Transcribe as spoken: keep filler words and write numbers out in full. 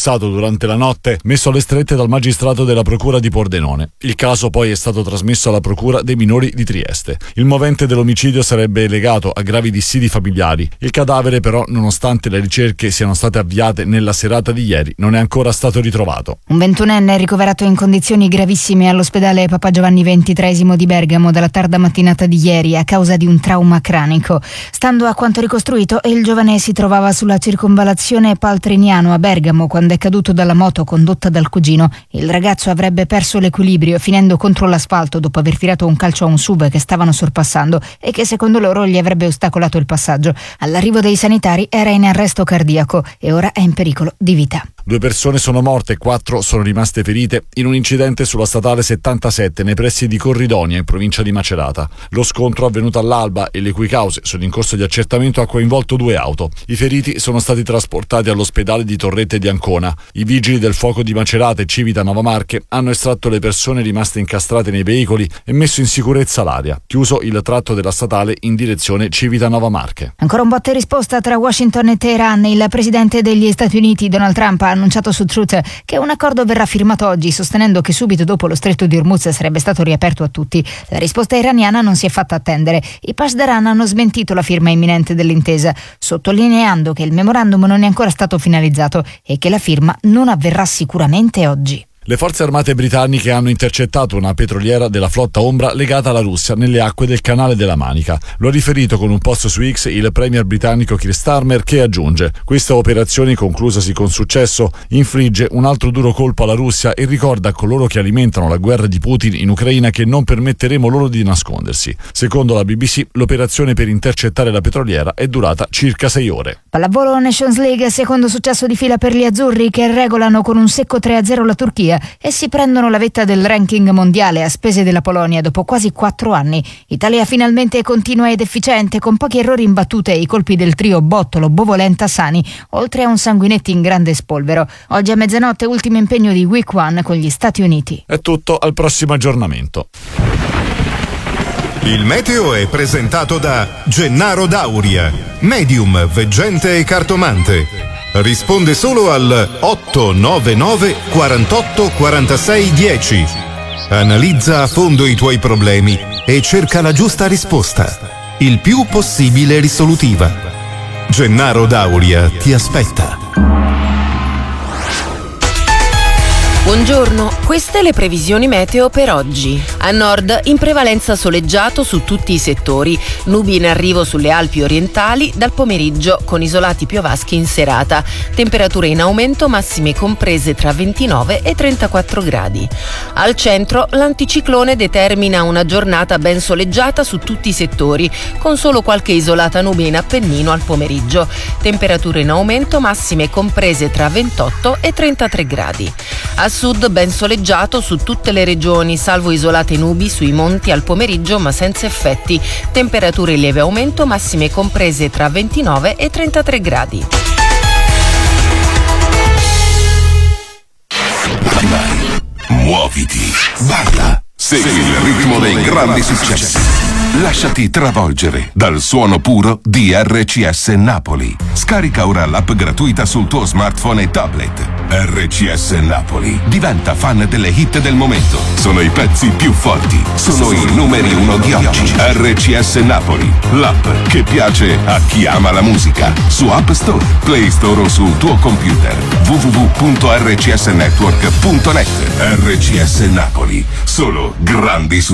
bussato durante la notte, messo alle strette dal magistrato della procura di Pordenone. Il caso poi è stato trasmesso alla procura dei minori di Trieste. Il movente dell'omicidio sarebbe legato a gravi dissidi familiari. Il cadavere però, nonostante le ricerche siano state avviate nella serata di ieri, non è ancora stato ritrovato. Un ventunenne è ricoverato in condizioni gravissime all'ospedale Papa Giovanni ventitreesimo di Bergamo dalla tarda mattinata di ieri a causa di un trauma cranico. Stando a quanto ricostruito, il giovane si trovava sulla circonvallazione Paltrignano a Bergamo quando è caduto dalla moto condotta dal cugino. Il ragazzo avrebbe perso l'equilibrio finendo contro l'asfalto dopo aver tirato un calcio a un sub che stavano sorpassando e che secondo loro gli avrebbe ostacolato il passaggio. All'arrivo dei sanitari era in arresto cardiaco e ora è in pericolo di vita. Due persone sono morte e quattro sono rimaste ferite in un incidente sulla statale settantasette nei pressi di Corridonia in provincia di Macerata. Lo scontro avvenuto all'alba e le cui cause sono in corso di accertamento ha coinvolto due auto. I feriti sono stati trasportati all'ospedale di Torrette di Ancona. I vigili del fuoco di Macerata e Civita-Nova Marche hanno estratto le persone rimaste incastrate nei veicoli e messo in sicurezza l'area. Chiuso il tratto della statale in direzione Civita-Nova Marche. Ancora un botta e risposta tra Washington e Teheran. Il presidente degli Stati Uniti, Donald Trump, ha annunciato su Truth che un accordo verrà firmato oggi, sostenendo che subito dopo lo stretto di Hormuz sarebbe stato riaperto a tutti. La risposta iraniana non si è fatta attendere. I Pasdaran hanno smentito la firma imminente dell'intesa, sottolineando che il memorandum non è ancora stato finalizzato e che la firma non avverrà sicuramente oggi. Le forze armate britanniche hanno intercettato una petroliera della flotta ombra legata alla Russia nelle acque del canale della Manica. Lo ha riferito con un post su X il premier britannico Keir Starmer, che aggiunge: questa operazione, conclusasi con successo, infligge un altro duro colpo alla Russia e ricorda a coloro che alimentano la guerra di Putin in Ucraina che non permetteremo loro di nascondersi. Secondo la B B C, l'operazione per intercettare la petroliera è durata circa sei ore. Pallavolo Nations League, secondo successo di fila per gli azzurri, che regolano con un secco tre a zero la Turchia e si prendono la vetta del ranking mondiale a spese della Polonia dopo quasi quattro anni. Italia finalmente continua ed efficiente, con pochi errori in battute e i colpi del trio Bottolo, Bovolenta, Sani, oltre a un Sanguinetti in grande spolvero. Oggi a mezzanotte ultimo impegno di Week One con gli Stati Uniti. È tutto, al prossimo aggiornamento. Il meteo è presentato da Gennaro Dauria, medium, veggente e cartomante. Risponde solo al otto nove nove quarantotto quarantasei dieci. Analizza a fondo i tuoi problemi e cerca la giusta risposta, il più possibile risolutiva. Gennaro Dauria ti aspetta. Buongiorno, queste le previsioni meteo per oggi. A nord in prevalenza soleggiato su tutti i settori, nubi in arrivo sulle Alpi orientali dal pomeriggio con isolati piovaschi in serata, temperature in aumento massime comprese tra ventinove e trentaquattro gradi. Al centro l'anticiclone determina una giornata ben soleggiata su tutti i settori, con solo qualche isolata nube in Appennino al pomeriggio, temperature in aumento massime comprese tra ventotto e trentatré gradi. A sud ben soleggiato su tutte le regioni, salvo isolate nubi sui monti al pomeriggio ma senza effetti. Temperature in lieve aumento, massime comprese tra ventinove e trentatré gradi. Muoviti, balla, segui il ritmo dei grandi successi. Lasciati travolgere dal suono puro di R C S Napoli. Scarica ora l'app gratuita sul tuo smartphone e tablet. R C S Napoli. Diventa fan delle hit del momento. Sono i pezzi più forti. Sono i numeri uno di oggi. R C S Napoli. L'app che piace a chi ama la musica. Su App Store, Play Store o sul tuo computer. w w w punto r c s network punto net. R C S Napoli. Solo grandi successi.